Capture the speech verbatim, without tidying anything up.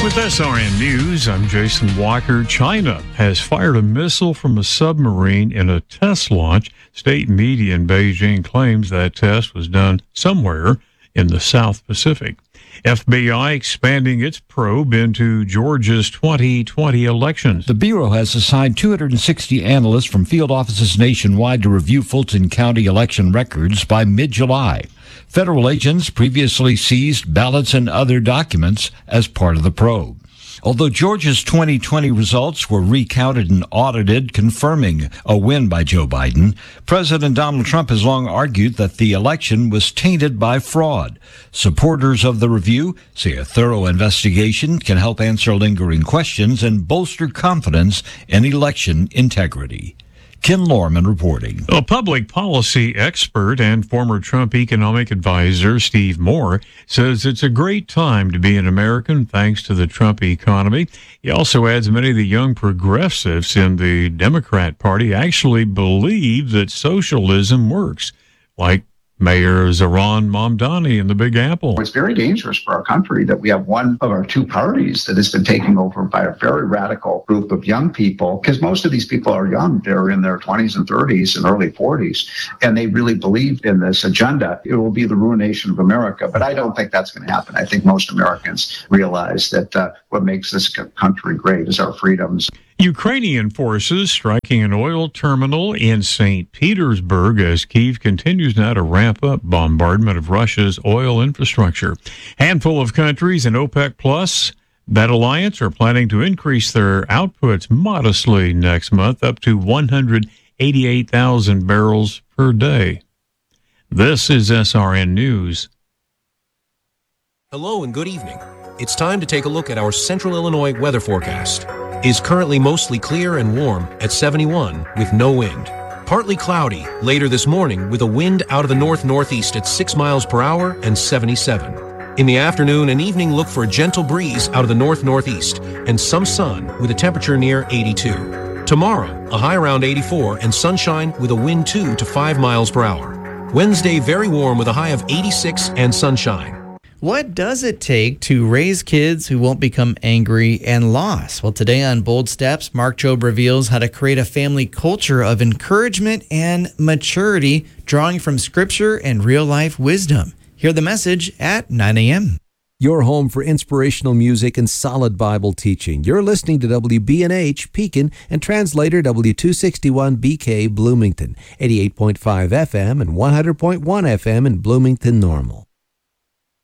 With S R N News, I'm Jason Walker. China has fired a missile from a submarine in a test launch. State media in Beijing claims that test was done somewhere in the South Pacific. F B I expanding its probe into Georgia's twenty twenty elections. The Bureau has assigned two hundred sixty analysts from field offices nationwide to review Fulton County election records by mid-July. Federal agents previously seized ballots and other documents as part of the probe. Although Georgia's twenty twenty results were recounted and audited, confirming a win by Joe Biden, President Donald Trump has long argued that the election was tainted by fraud. Supporters of the review say a thorough investigation can help answer lingering questions and bolster confidence in election integrity. Ken Lorman reporting. A public policy expert and former Trump economic advisor Steve Moore says it's a great time to be an American thanks to the Trump economy. He also adds many of the young progressives in the Democrat Party actually believe that socialism works, like Mayor Zohran Mamdani in the Big Apple. It's very dangerous for our country that we have one of our two parties that has been taken over by a very radical group of young people, because most of these people are young. They're in their twenties and thirties and early forties, and they really believe in this agenda. It will be the ruination of America, but I don't think that's going to happen. I think most Americans realize that uh, what makes this country great is our freedoms. Ukrainian forces striking an oil terminal in Saint Petersburg as Kyiv continues now to ramp up bombardment of Russia's oil infrastructure. Handful of countries in OPEC Plus, that alliance, are planning to increase their outputs modestly next month up to one hundred eighty-eight thousand barrels per day. This is S R N News. Hello and good evening. It's time to take a look at our Central Illinois weather forecast. Is currently mostly clear and warm at seventy-one with no wind. Partly cloudy later this morning with a wind out of the north-northeast at six miles per hour and seventy-seven. In the afternoon and evening, look for a gentle breeze out of the north-northeast and some sun with a temperature near eighty-two. Tomorrow, a high around eighty-four and sunshine with a wind two to five miles per hour. Wednesday, very warm with a high of eighty-six and sunshine. What does it take to raise kids who won't become angry and lost? Well, today on Bold Steps, Mark Jobe reveals how to create a family culture of encouragement and maturity, drawing from scripture and real-life wisdom. Hear the message at nine a.m. Your home for inspirational music and solid Bible teaching. You're listening to W B N H, Pekin, and translator W two sixty-one B K, Bloomington, eighty-eight point five F M and one hundred point one F M in Bloomington Normal.